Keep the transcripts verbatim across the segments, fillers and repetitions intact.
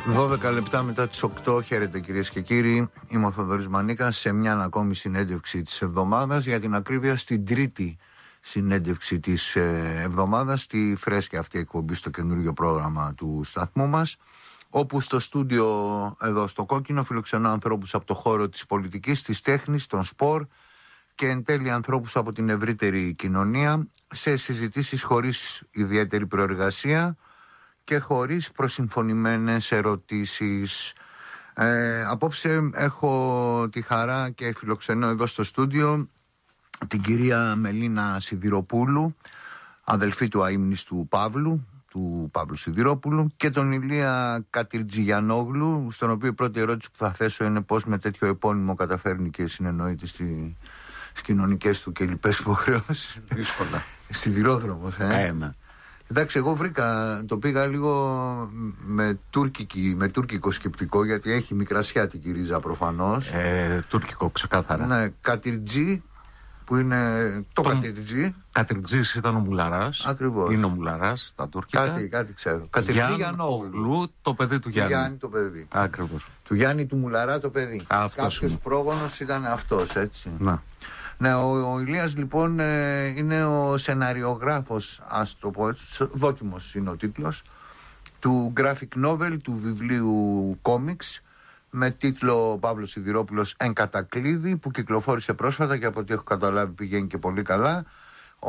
δώδεκα λεπτά μετά τις οκτώ, χαίρετε κυρίες και κύριοι. Είμαι ο Θοδωρής Μανίκας σε μια ακόμη συνέντευξη της εβδομάδας, για την ακρίβεια στην τρίτη συνέντευξη της εβδομάδας, στη φρέσκια αυτή εκπομπή στο καινούργιο πρόγραμμα του σταθμού μας, όπου στο στούντιο εδώ στο Κόκκινο φιλοξενώ ανθρώπους από το χώρο της πολιτικής, της τέχνης, των σπορ και εν τέλει ανθρώπους από την ευρύτερη κοινωνία, σε συζητήσεις χωρίς ιδιαίτερη προεργασία και χωρίς προσυμφωνημένες ερωτήσεις. Ε, απόψε έχω τη χαρά και φιλοξενώ εδώ στο στούντιο την κυρία Μελίνα Σιδηροπούλου, αδελφή του αείμνηστου Παύλου, του Παύλου Σιδηρόπουλου, και τον Ηλία Κατριτζιγιανόγλου, στον οποίο η πρώτη ερώτηση που θα θέσω είναι πώς με τέτοιο επώνυμο καταφέρνει και συνεννοείται στη, στις κοινωνικές του και λοιπές υποχρεώσεις. Δύσκολα. Σιδηρόδρομος, ε. ε ναι. Εντάξει, εγώ βρήκα, το πήγα λίγο με, τουρκική, με τουρκικό σκεπτικό, γιατί έχει μικρασιάτικη ρίζα προφανώς. Ε, τουρκικό, ξεκάθαρα. Ναι, Κατριτζή, που είναι το, το Κατριτζή. Κατριτζής ήταν ο Μουλαράς. Ακριβώς. Είναι ο Μουλαράς, τα τουρκικά. Κάτι, κάτι ξέρω. Κατριτζιγιανόγλου, το παιδί του Γιάννη. Γιάννη το παιδί. Ακριβώς. Του Γιάννη του Μουλαρά το παιδί. Κάποιος πρόγονος ήταν αυτός, έτσι. Να. Ναι, ο, ο Ηλίας λοιπόν ε, είναι ο σεναριογράφος, ας το πω έτσι, δόκιμος είναι ο τίτλος, του graphic novel, του βιβλίου comics, με τίτλο Παύλος Σιδηρόπουλος εν κατακλείδη, που κυκλοφόρησε πρόσφατα και από ό,τι έχω καταλάβει πηγαίνει και πολύ καλά. Ο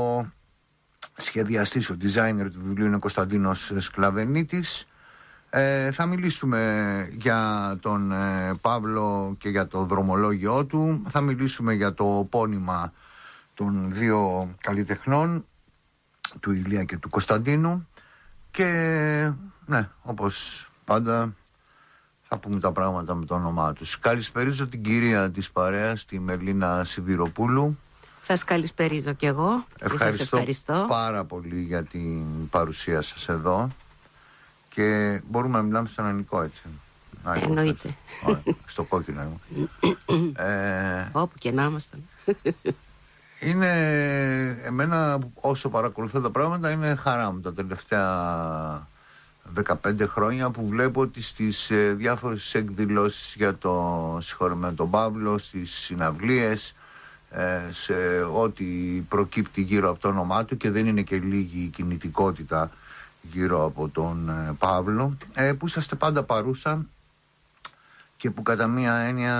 σχεδιαστής, ο designer του βιβλίου είναι Κωνσταντίνος Σκλαβενίτης. Ε, θα μιλήσουμε για τον ε, Παύλο και για το δρομολόγιο του. Θα μιλήσουμε για το πόνημα των δύο καλλιτεχνών, του Ηλία και του Κωνσταντίνου. Και ναι, όπως πάντα θα πούμε τα πράγματα με το όνομά τους. Καλησπερίζω την κυρία της παρέας, τη Μελίνα Σιδηροπούλου. Σας καλησπερίζω κι εγώ. Ευχαριστώ, σας ευχαριστώ πάρα πολύ για την παρουσία σας εδώ. Και μπορούμε να μιλάμε στον ελληνικό, έτσι. Εννοείται. Ωραία, στο Κόκκινο. ε, Όπου και να ήμασταν. Είναι εμένα, όσο παρακολουθώ τα πράγματα, είναι χαρά μου τα τελευταία δεκαπέντε χρόνια που βλέπω ότι στις ε, διάφορες εκδηλώσεις για το συγχωρεμένο τον Παύλο, στις συναυλίες, ε, σε ό,τι προκύπτει γύρω από το όνομά του, και δεν είναι και λίγη η κινητικότητα γύρω από τον ε, Παύλο, ε, που είσαστε πάντα παρούσα και που κατά μία έννοια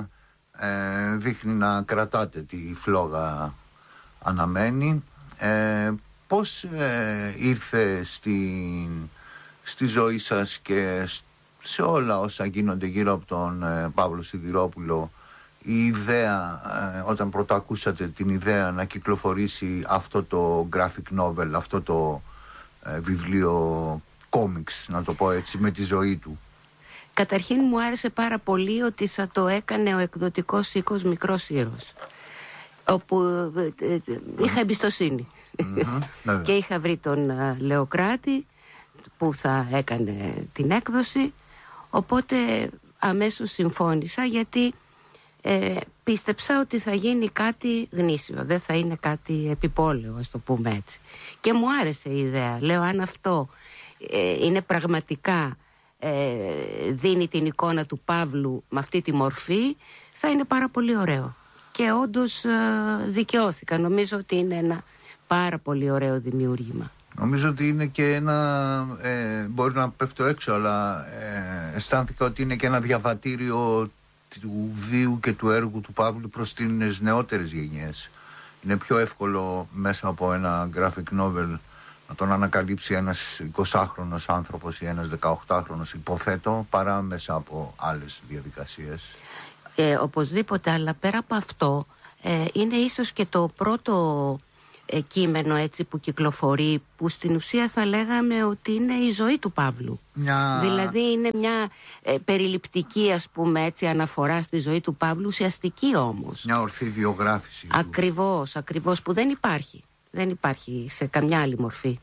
ε, δείχνει να κρατάτε τη φλόγα αναμένη. Ε, πώς ε, ήρθε στη, στη ζωή σας και σε όλα όσα γίνονται γύρω από τον ε, Παύλο Σιδηρόπουλο η ιδέα, ε, όταν πρώτα ακούσατε την ιδέα να κυκλοφορήσει αυτό το graphic novel, αυτό το ε, βιβλίο comics, να το πω έτσι, με τη ζωή του? Καταρχήν μου άρεσε πάρα πολύ ότι θα το έκανε ο εκδοτικός οίκος Μικρός Ήρος, όπου ε, ε, είχα εμπιστοσύνη. Mm-hmm, και είχα βρει τον uh, Λεοκράτη που θα έκανε την έκδοση, οπότε αμέσως συμφώνησα, γιατί ε, πίστεψα ότι θα γίνει κάτι γνήσιο, δεν θα είναι κάτι επιπόλαιο, ας το πούμε έτσι. Και μου άρεσε η ιδέα. Λέω, αν αυτό ε, είναι πραγματικά ε, δίνει την εικόνα του Παύλου με αυτή τη μορφή, θα είναι πάρα πολύ ωραίο. Και όντως ε, δικαιώθηκα. Νομίζω ότι είναι ένα πάρα πολύ ωραίο δημιούργημα. Νομίζω ότι είναι και ένα, ε, μπορεί να πέφτω έξω, αλλά ε, αισθάνθηκα ότι είναι και ένα διαβατήριο του βίου και του έργου του Παύλου προς τις νεότερες γενιές. Είναι πιο εύκολο μέσα από ένα graphic novel να τον ανακαλύψει ένας εικοσάχρονος άνθρωπος ή ένας δεκαοκτάχρονος, υποθέτω, παρά μέσα από άλλες διαδικασίες. Ε, οπωσδήποτε, αλλά πέρα από αυτό ε, είναι ίσως και το πρώτο ε, κείμενο έτσι που κυκλοφορεί, που στην ουσία θα λέγαμε ότι είναι η ζωή του Παύλου. Μια... Δηλαδή είναι μια ε, περιληπτική, ας πούμε έτσι, αναφορά στη ζωή του Παύλου, ουσιαστική όμως. Μια ορθή βιογράφηση. Ακριβώς, ακριβώς, που δεν υπάρχει. Δεν υπάρχει σε καμιά άλλη μορφή.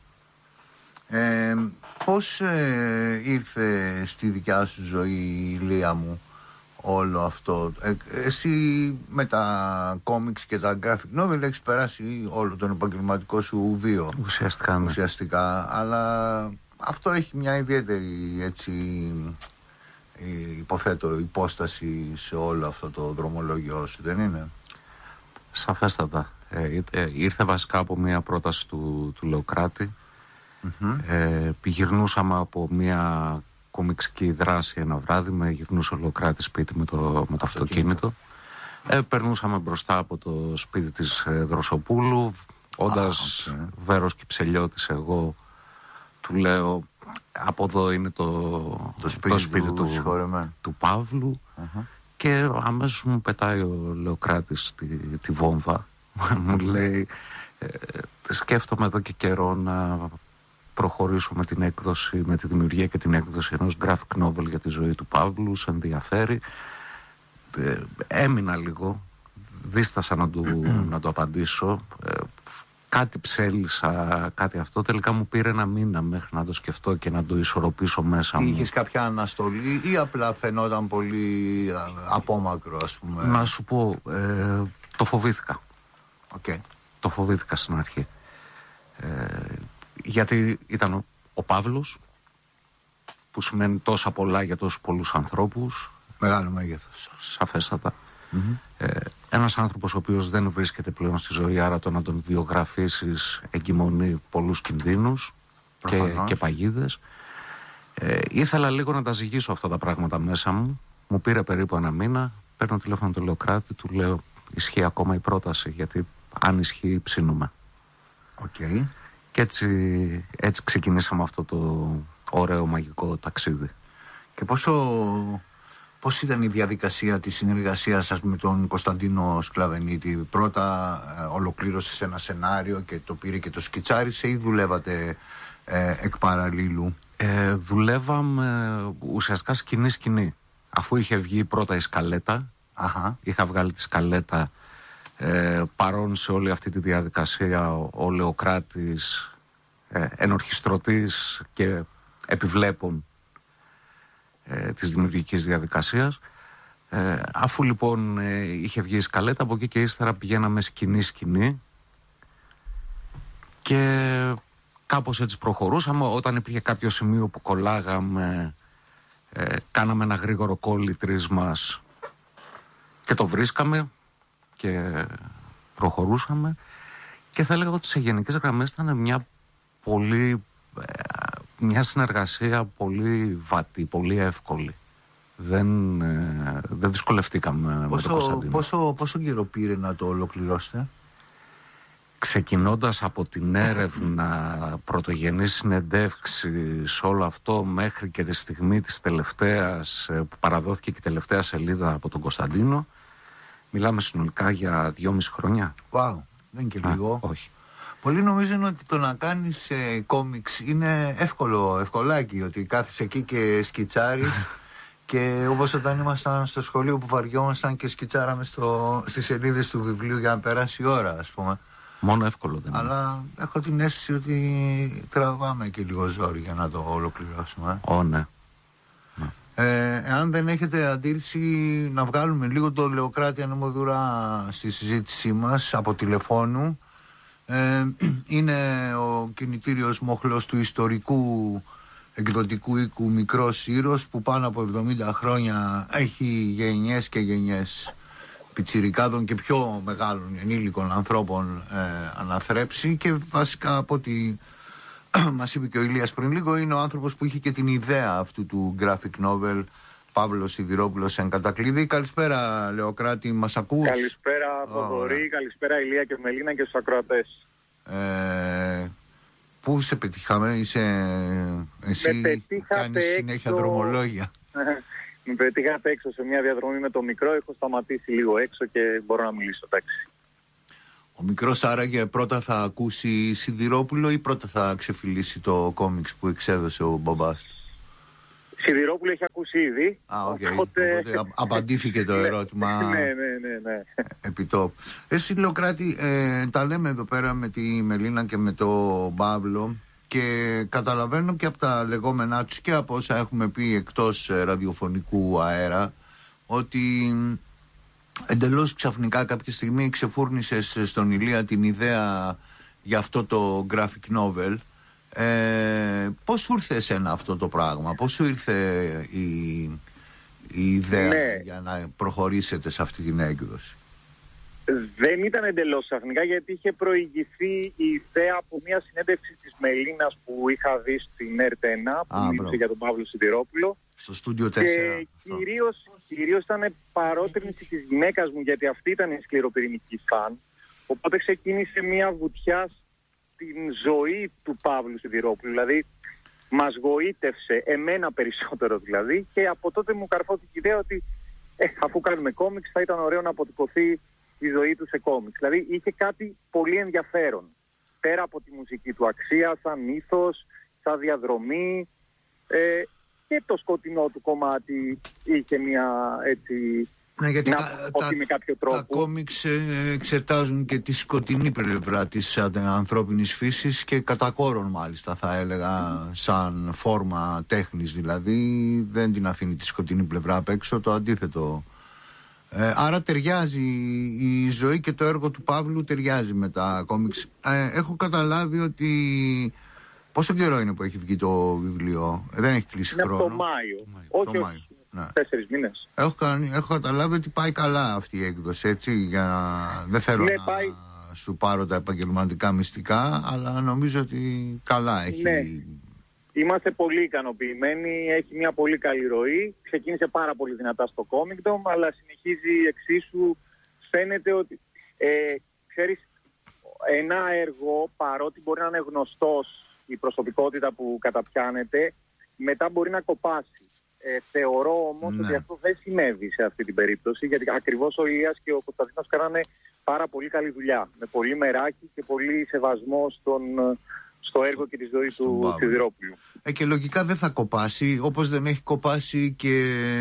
Ε, πώς ε, ήρθε στη δικιά σου ζωή, Ηλία μου, όλο αυτό? Ε, εσύ με τα κόμιξ και τα graphic novel έχεις περάσει όλο τον επαγγελματικό σου βίο. Ουσιαστικά, ναι. Ουσιαστικά, αλλά αυτό έχει μια ιδιαίτερη, έτσι, υποθέτω, υπόσταση σε όλο αυτό το δρομολόγιο σου, δεν είναι? Σαφέστατα. Ε, ε, ήρθε βασικά από μια πρόταση του, του Λεοκράτη. Mm-hmm. Ε, πηγυρνούσαμε από μια κομιξική δράση ένα βράδυ, με γυρνούσε ο Λεοκράτης σπίτι με το, με το αυτοκίνητο. Ε, περνούσαμε μπροστά από το σπίτι της ε, Δροσοπούλου, όντας ah, okay. Βέρος Κυψελιώτης εγώ, του λέω από εδώ είναι το, το σπίτι, το σπίτι του, του, του, του Παύλου uh-huh. και αμέσως μου πετάει ο Λεοκράτης τη, τη βόμβα. Μου λέει ε, σκέφτομαι εδώ και καιρό να προχωρήσω με την έκδοση, με τη δημιουργία και την έκδοση ενός graphic novel για τη ζωή του Παύλου, σε ενδιαφέρει. Ε, έμεινα λίγο, δίστασα να του, να του απαντήσω. Ε, κάτι ψέλισα, κάτι αυτό. Τελικά μου πήρε ένα μήνα μέχρι να το σκεφτώ και να το ισορροπήσω μέσα Τι, μου. Είχες κάποια αναστολή ή απλά φαινόταν πολύ απόμακρο, ας πούμε? Να σου πω, ε, το φοβήθηκα. Okay. Το φοβήθηκα στην αρχή. Ε, γιατί ήταν ο, ο Παύλος, που σημαίνει τόσα πολλά για τόσους πολλούς ανθρώπους. Μεγάλο μέγεθος. Σαφέστατα. Mm-hmm. Ε, ένας άνθρωπος ο οποίος δεν βρίσκεται πλέον στη ζωή, άρα το να τον βιογραφίσεις εγκυμονεί πολλούς κινδύνους και, και παγίδες. Ε, ήθελα λίγο να τα ζυγίσω αυτά τα πράγματα μέσα μου. Μου πήρε περίπου ένα μήνα. Παίρνω τηλέφωνο του Λεοκράτη, του λέω ισχύει ακόμα η πρόταση, γιατί αν ισχύει ψήνουμε. Okay. Και έτσι, έτσι ξεκινήσαμε αυτό το ωραίο μαγικό ταξίδι. Και πόσο, πώς ήταν η διαδικασία της συνεργασίας σας με τον Κωνσταντίνο Σκλαβενίτη? Πρώτα ε, ολοκλήρωσες ένα σενάριο και το πήρε και το σκιτσάρισε, ή δουλεύατε ε, εκ παραλλήλου? Ε, δουλεύαμε ουσιαστικά σκηνή-σκηνή. Αφού είχε βγει πρώτα η σκαλέτα, Αχα. είχα βγάλει τη σκαλέτα, ε, παρόν σε όλη αυτή τη διαδικασία ο, ο Λεοκράτης, ε, ενορχιστρωτής και επιβλέπων ε, της δημιουργικής διαδικασίας. Ε, αφού λοιπόν ε, είχε βγει η σκαλέτα, από εκεί και ύστερα πηγαίναμε σκηνή-σκηνή και κάπως έτσι προχωρούσαμε. Όταν υπήρχε κάποιο σημείο που κολλάγαμε, ε, κάναμε ένα γρήγορο call οι τρεις μας και το βρίσκαμε και προχωρούσαμε. Και θα έλεγα ότι σε γενικές γραμμές ήταν μια πολύ μια συνεργασία πολύ βατή, πολύ εύκολη. Δεν, ε, δεν δυσκολευτήκαμε πόσο, με τον Κωνσταντίνο. Πόσο, πόσο καιρό πήρε να το ολοκληρώσετε? Ξεκινώντας από την έρευνα, πρωτογενής συνεντεύξεις, όλο αυτό μέχρι και τη στιγμή της τελευταίας, που παραδόθηκε και η τελευταία σελίδα από τον Κωνσταντίνο, μιλάμε συνολικά για δυόμιση χρόνια. Wow, δεν είναι και λίγο. Α, όχι. Πολλοί νομίζουν ότι το να κάνεις ε, κόμιξ είναι εύκολο, ευκολάκι, ότι κάθεσαι εκεί και σκιτσάρεις και όπως όταν ήμασταν στο σχολείο που βαριόμασταν και σκιτσάραμε στο, στις σελίδες του βιβλίου για να περάσει η ώρα, ας πούμε. Μόνο εύκολο δεν είναι. Αλλά έχω την αίσθηση ότι τραβάμε και λίγο ζόρι για να το ολοκληρώσουμε. Ω, ναι. Ε, εάν δεν έχετε αντίρρηση, να βγάλουμε λίγο το Λεοκράτη Ανεμοδουρά στη συζήτησή μας από τηλεφώνου. Ε, είναι ο κινητήριος μοχλός του ιστορικού εκδοτικού οίκου Μικρός Ήρος, που πάνω από εβδομήντα χρόνια έχει γενιές και γενιές πιτσιρικάδων και πιο μεγάλων ενήλικων ανθρώπων ε, αναθρέψει, και βασικά από ό,τι μας είπε και ο Ηλίας πριν λίγο, είναι ο άνθρωπος που είχε και την ιδέα αυτού του graphic novel, Παύλος Σιδηρόπουλος εν κατακλείδη. Καλησπέρα Λεοκράτη, μας ακούς? Καλησπέρα Θοδωρή, oh, καλησπέρα Ηλία και Μελίνα και στους ακροατές. Ε, πού σε πετύχαμε, είσαι εσύ, κάνεις συνέχεια δρομολόγια? Με πετύχατε έξω σε μια διαδρομή με το μικρό, έχω σταματήσει λίγο έξω και μπορώ να μιλήσω, εντάξει. Ο μικρός άραγε πρώτα θα ακούσει Σιδηρόπουλο ή πρώτα θα ξεφυλίσει το κόμιξ που εξέδωσε ο μπαμπάς? Σιδηρόπουλο έχει ακούσει ήδη. Α, οκ. Okay. Οπότε... Οπότε απαντήθηκε το ερώτημα. ναι, ναι, ναι, ναι. Επιτόπου. Εσύ Λεοκράτη, ε, τα λέμε εδώ πέρα με τη Μελίνα και με τον Παύλο και καταλαβαίνω και από τα λεγόμενά τους και από όσα έχουμε πει εκτός ραδιοφωνικού αέρα ότι εντελώς ξαφνικά κάποια στιγμή ξεφούρνησες στον Ηλία την ιδέα για αυτό το graphic novel. Ε, πώς σου ήρθε εσένα αυτό το πράγμα, πώς σου ήρθε η, η ιδέα ναι. για να προχωρήσετε σε αυτή την έκδοση? Δεν ήταν εντελώς ξαφνικά, γιατί είχε προηγηθεί η ιδέα από μια συνέντευξη της Μελίνας που είχα δει στην Ερτ ένα, που μίλησε για τον Παύλο Σιδηρόπουλο. Στο στούντιο τέσσερα. Και κυρίως, κυρίως ήταν παρότρινση της γυναίκας μου, γιατί αυτή ήταν η σκληροπυρηνική φαν. Οπότε ξεκίνησε μια βουτιά στην ζωή του Παύλου Σιδηρόπουλου. Δηλαδή, μας γοήτευσε, εμένα περισσότερο δηλαδή, και από τότε μου καρφώθηκε η ιδέα ότι ε, αφού κάνουμε κόμιξ θα ήταν ωραίο να αποτυπωθεί η ζωή του σε κόμιξ. Δηλαδή είχε κάτι πολύ ενδιαφέρον. Πέρα από τη μουσική του αξία, σαν μύθος, σαν διαδρομή, ε, και το σκοτεινό του κομμάτι είχε μια έτσι... Ναι, γιατί να τα, με κάποιο τρόπο. Τα κόμιξ εξετάζουν και τη σκοτεινή πλευρά της ανθρώπινης φύσης και κατά κόρον μάλιστα θα έλεγα, σαν φόρμα τέχνης δηλαδή, δεν την αφήνει τη σκοτεινή πλευρά απ' έξω, το αντίθετο. Ε, άρα ταιριάζει η ζωή και το έργο του Παύλου ταιριάζει με τα κόμιξ. Ε, έχω καταλάβει ότι... Πόσο καιρό είναι που έχει βγει το βιβλίο? Ε, δεν έχει κλείσει είναι χρόνο. Είναι το Μάιο. Μάιο. Όχι, το όχι. Μάιο. Ναι. Τέσσερις μήνες. Έχω, έχω καταλάβει ότι πάει καλά αυτή η έκδοση, έτσι, για να... δεν θέλω ναι, να πάει... σου πάρω τα επαγγελματικά μυστικά, αλλά νομίζω ότι καλά έχει... Ναι. Είμαστε πολύ ικανοποιημένοι, έχει μια πολύ καλή ροή, ξεκίνησε πάρα πολύ δυνατά στο Comicdom, αλλά συνεχίζει εξίσου. Φαίνεται ότι, ε, ξέρεις, ένα έργο, παρότι μπορεί να είναι γνωστός η προσωπικότητα που καταπιάνεται, μετά μπορεί να κοπάσει. Ε, θεωρώ όμως ναι. ότι αυτό δεν συνέβη σε αυτή την περίπτωση, γιατί ακριβώς ο Ηλίας και ο Κωνσταντίνος κάνανε πάρα πολύ καλή δουλειά, με πολύ μεράκι και πολύ σεβασμό στον, στο έργο και τη ζωή στον του Σιδηρόπουλου. Ε, και λογικά δεν θα κοπάσει, όπως δεν έχει κοπάσει και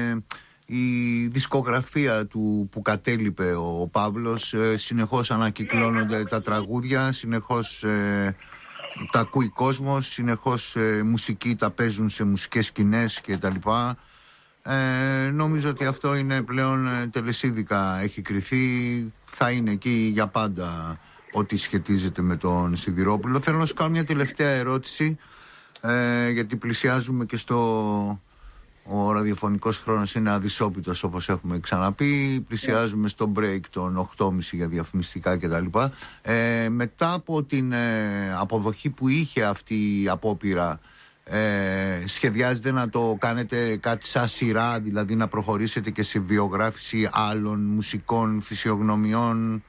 η δισκογραφία του που κατέλειπε ο, ο Παύλος. Ε, συνεχώς ανακυκλώνονται τα τραγούδια, συνεχώς... Ε, τα ακούει κόσμος, συνεχώς ε, μουσική τα παίζουν σε μουσικές σκηνές και τα λοιπά. Ε, νομίζω ότι αυτό είναι πλέον ε, τελεσίδικα έχει κριθεί, θα είναι εκεί για πάντα ό,τι σχετίζεται με τον Σιδηρόπουλο. Θέλω να σου κάνω μια τελευταία ερώτηση, ε, γιατί πλησιάζουμε και στο... Ο ραδιοφωνικός χρόνος είναι αδυσόπιτος, όπως έχουμε ξαναπεί. Πλησιάζουμε στο break των οκτώ και μισή για διαφημιστικά κτλ. Ε, μετά από την ε, αποδοχή που είχε αυτή η απόπειρα, ε, σχεδιάζετε να το κάνετε κάτι σαν σειρά, δηλαδή να προχωρήσετε και σε βιογράφηση άλλων μουσικών φυσιογνωμιών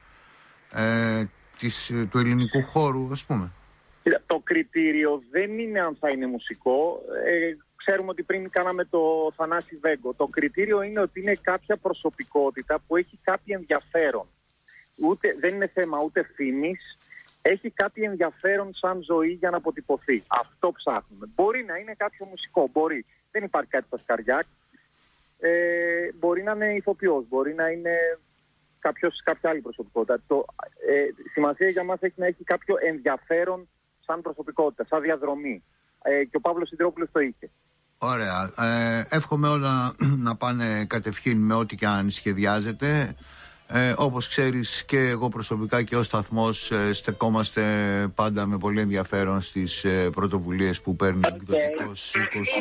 ε, της, του ελληνικού χώρου, ας πούμε? Το κριτήριο δεν είναι αν θα είναι μουσικό. Ε, Ξέρουμε ότι πριν κάναμε το Θανάση Βέγκο. Το κριτήριο είναι ότι είναι κάποια προσωπικότητα που έχει κάτι ενδιαφέρον. Ούτε, δεν είναι θέμα ούτε φήμης. Έχει κάτι ενδιαφέρον σαν ζωή για να αποτυπωθεί. Αυτό ψάχνουμε. Μπορεί να είναι κάποιο μουσικό. Μπορεί. Δεν υπάρχει κάτι στα σκαριά. Ε, μπορεί να είναι ηθοποιός. Μπορεί να είναι κάποιος, κάποια άλλη προσωπικότητα. Το, ε, σημασία για μας έχει να έχει κάποιο ενδιαφέρον σαν προσωπικότητα, σαν διαδρομή. Ε, και ο Παύλος Σιδηρόπουλος το είχε. Ωραία. Ε, εύχομαι όλα να πάνε κατευχήν με ό,τι και αν σχεδιάζεται. Ε, όπως ξέρεις και εγώ προσωπικά και ο σταθμός ε, στεκόμαστε πάντα με πολύ ενδιαφέρον στις ε, πρωτοβουλίες που παίρνει ο εκδοτικός οίκος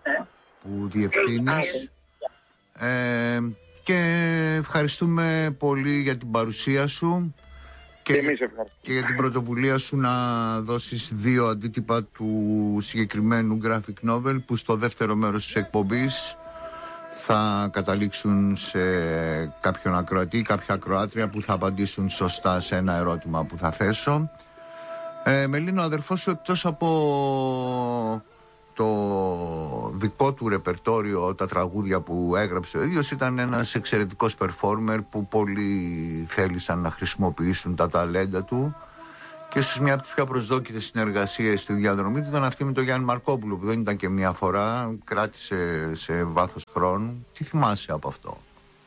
που διευθύνεις. Ε, και ευχαριστούμε πολύ για την παρουσία σου. Και, και για την πρωτοβουλία σου να δώσεις δύο αντίτυπα του συγκεκριμένου graphic novel που στο δεύτερο μέρος της εκπομπής θα καταλήξουν σε κάποιον ακροατή, κάποια ακροάτρια που θα απαντήσουν σωστά σε ένα ερώτημα που θα θέσω. Ε, Μελίνα, ο αδερφός σου, εκτός από το δικό του ρεπερτόριο, τα τραγούδια που έγραψε ο ίδιος, ήταν ένας εξαιρετικός performer που πολλοί θέλησαν να χρησιμοποιήσουν τα ταλέντα του, και ίσως μια από τις πιο προσδόκητες συνεργασίες στη διαδρομή του ήταν αυτή με τον Γιάννη Μαρκόπουλο, που δεν ήταν και μια φορά, κράτησε σε βάθος χρόνου. Τι θυμάσαι από αυτό?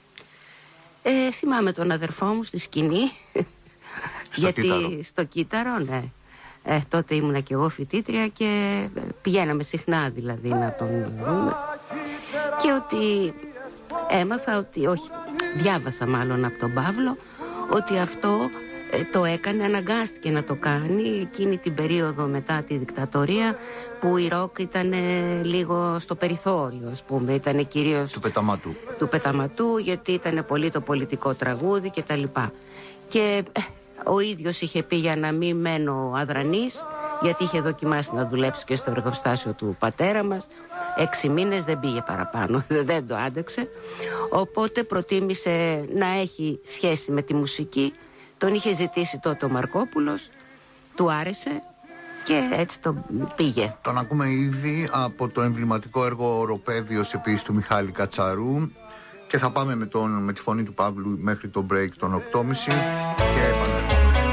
Ε, θυμάμαι τον αδερφό μου στη σκηνή. Στο γιατί κύτταρο. Στο κύτταρο, ναι. Ε, τότε ήμουνα και εγώ φοιτήτρια και πηγαίναμε συχνά δηλαδή να τον δούμε. Και ότι έμαθα ότι, όχι, διάβασα μάλλον από τον Παύλο, ότι αυτό ε, το έκανε, αναγκάστηκε να το κάνει εκείνη την περίοδο μετά τη δικτατορία που η ροκ ήταν λίγο στο περιθώριο, ας πούμε, ήταν κυρίως του πεταματού. του πεταματού, γιατί ήταν πολύ το πολιτικό τραγούδι και τα λοιπά. Και ε, ο ίδιος είχε πει για να μην μένω αδρανής, γιατί είχε δοκιμάσει να δουλέψει και στο εργοστάσιο του πατέρα μας. Έξι μήνες δεν πήγε παραπάνω, δεν το άντεξε. Οπότε προτίμησε να έχει σχέση με τη μουσική. Τον είχε ζητήσει τότε ο Μαρκόπουλος, του άρεσε και έτσι το πήγε. Τον ακούμε ήδη από το εμβληματικό έργο «Οροπέδιος» επίσης του Μιχάλη Κατσαρού, και θα πάμε με, τον, με τη φωνή του Παύλου μέχρι το break των οκτώ και μισή και επανέρχομαι.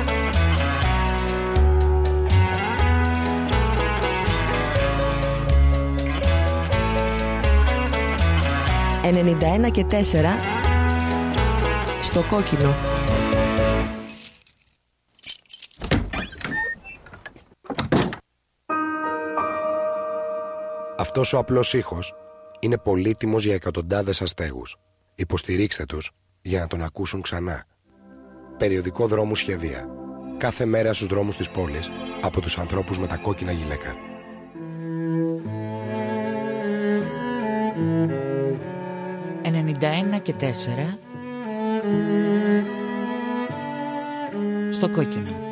ενενήντα ένα και τέσσερα στο κόκκινο. Αυτός ο απλός ήχος είναι πολύτιμος για εκατοντάδες αστέγους. Υποστηρίξτε τους για να τον ακούσουν ξανά. Περιοδικό Δρόμου Σχεδία. Κάθε μέρα στους δρόμους της πόλης από τους ανθρώπους με τα κόκκινα γυλαίκα. ενενήντα ένα και τέσσερα στο κόκκινο.